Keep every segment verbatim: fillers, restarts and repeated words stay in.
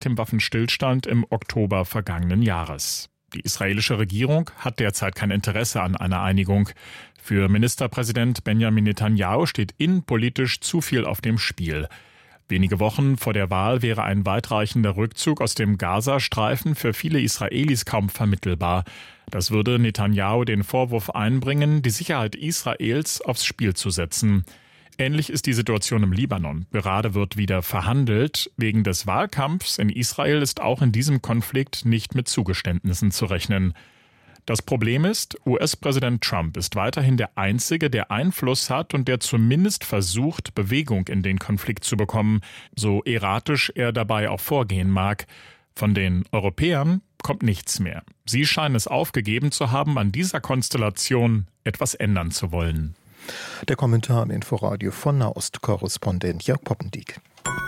dem Waffenstillstand im Oktober vergangenen Jahres. Die israelische Regierung hat derzeit kein Interesse an einer Einigung. Für Ministerpräsident Benjamin Netanyahu steht innenpolitisch zu viel auf dem Spiel. Wenige Wochen vor der Wahl wäre ein weitreichender Rückzug aus dem Gazastreifen für viele Israelis kaum vermittelbar. Das würde Netanyahu den Vorwurf einbringen, die Sicherheit Israels aufs Spiel zu setzen. Ähnlich ist die Situation im Libanon. Gerade wird wieder verhandelt. Wegen des Wahlkampfs in Israel ist auch in diesem Konflikt nicht mit Zugeständnissen zu rechnen. Das Problem ist, U S-Präsident Trump ist weiterhin der Einzige, der Einfluss hat und der zumindest versucht, Bewegung in den Konflikt zu bekommen, so erratisch er dabei auch vorgehen mag. Von den Europäern kommt nichts mehr. Sie scheinen es aufgegeben zu haben, an dieser Konstellation etwas ändern zu wollen. Der Kommentar im Inforadio von Nahost-Korrespondent Jörg Poppendiek.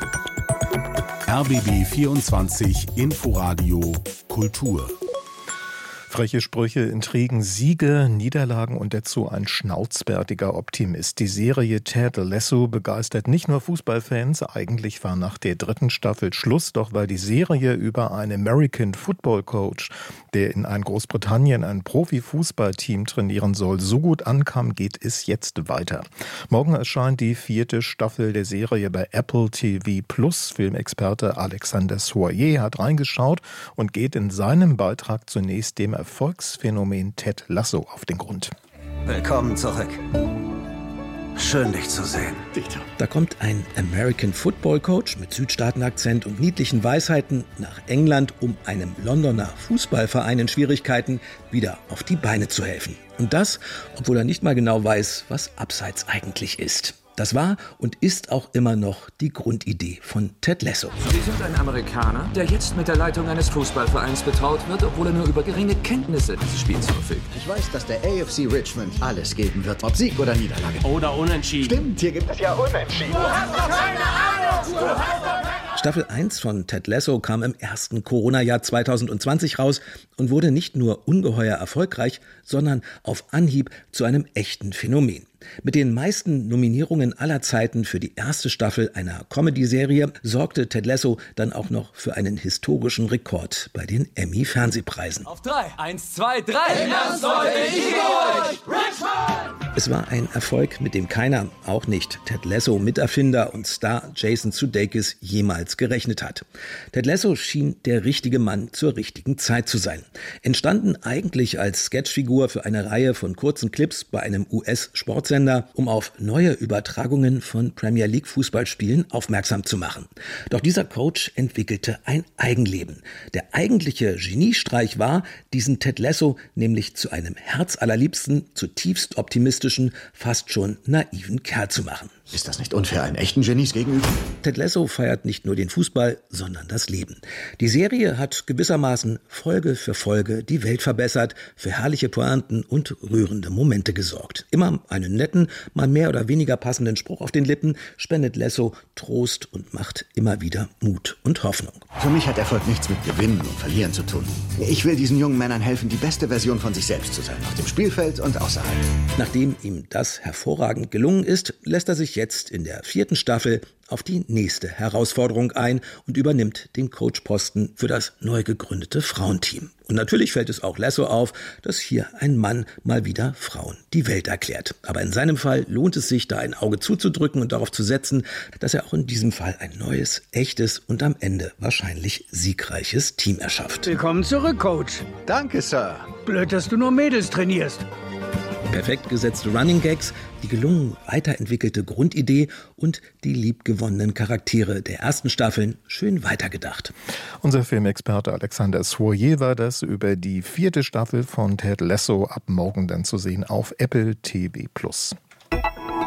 R B B vierundzwanzig Inforadio Kultur. Freche Sprüche, Intrigen, Siege, Niederlagen und dazu ein schnauzbärtiger Optimist. Die Serie Ted Lasso begeistert nicht nur Fußballfans. Eigentlich war nach der dritten Staffel Schluss, doch weil die Serie über einen American Football Coach, der in ein Großbritannien ein Profi-Fußballteam trainieren soll, so gut ankam, geht es jetzt weiter. Morgen erscheint die vierte Staffel der Serie bei Apple T V Plus. Filmexperte Alexander Soyer hat reingeschaut und geht in seinem Beitrag zunächst dem Erfolgsphänomen Ted Lasso auf den Grund. Willkommen zurück. Schön, dich zu sehen. Da kommt ein American Football Coach mit Südstaatenakzent und niedlichen Weisheiten nach England, um einem Londoner Fußballverein in Schwierigkeiten wieder auf die Beine zu helfen. Und das, obwohl er nicht mal genau weiß, was Abseits eigentlich ist. Das war und ist auch immer noch die Grundidee von Ted Lasso. Sie sind ein Amerikaner, der jetzt mit der Leitung eines Fußballvereins betraut wird, obwohl er nur über geringe Kenntnisse dieses Spiels verfügt. Ich weiß, dass der A F C Richmond alles geben wird, ob Sieg oder Niederlage. Oder Unentschieden. Stimmt, hier gibt es ja Unentschieden. Du hast doch keine Ahnung! Du hast doch keine Ahnung! Staffel eins von Ted Lasso kam im ersten Corona-Jahr zweitausendzwanzig raus und wurde nicht nur ungeheuer erfolgreich, sondern auf Anhieb zu einem echten Phänomen. Mit den meisten Nominierungen aller Zeiten für die erste Staffel einer Comedy-Serie sorgte Ted Lasso dann auch noch für einen historischen Rekord bei den Emmy-Fernsehpreisen. Auf drei. Eins, zwei, drei. Ernst, Leute, ich liebe euch. Richmond! Es war ein Erfolg, mit dem keiner, auch nicht Ted Lasso Miterfinder und Star Jason Sudeikis, jemals gerechnet hat. Ted Lasso schien der richtige Mann zur richtigen Zeit zu sein. Entstanden eigentlich als Sketchfigur für eine Reihe von kurzen Clips bei einem U S-Sportsender, um auf neue Übertragungen von Premier League Fußballspielen aufmerksam zu machen. Doch dieser Coach entwickelte ein Eigenleben. Der eigentliche Geniestreich war, diesen Ted Lasso nämlich zu einem herzallerliebsten, zutiefst optimistischen, fast schon naiven Kerl zu machen. Ist das nicht unfair einen echten Genies gegenüber? Ted Lasso feiert nicht nur den Fußball, sondern das Leben. Die Serie hat gewissermaßen Folge für Folge die Welt verbessert, für herrliche Pointen und rührende Momente gesorgt. Immer einen netten, mal mehr oder weniger passenden Spruch auf den Lippen spendet Lasso Trost und macht immer wieder Mut und Hoffnung. Für mich hat Erfolg nichts mit Gewinnen und Verlieren zu tun. Ich will diesen jungen Männern helfen, die beste Version von sich selbst zu sein, auf dem Spielfeld und außerhalb. Nachdem ihm das hervorragend gelungen ist, lässt er sich jetzt in der vierten Staffel auf die nächste Herausforderung ein und übernimmt den Coachposten für das neu gegründete Frauenteam. Und natürlich fällt es auch Lasso auf, dass hier ein Mann mal wieder Frauen die Welt erklärt. Aber in seinem Fall lohnt es sich, da ein Auge zuzudrücken und darauf zu setzen, dass er auch in diesem Fall ein neues, echtes und am Ende wahrscheinlich siegreiches Team erschafft. Willkommen zurück, Coach. Danke, Sir. Blöd, dass du nur Mädels trainierst. Perfekt gesetzte Running Gags, die gelungen weiterentwickelte Grundidee und die liebgewonnenen Charaktere der ersten Staffeln schön weitergedacht. Unser Filmexperte Alexander Soyer war das über die vierte Staffel von Ted Lasso ab morgen dann zu sehen auf Apple T V Plus.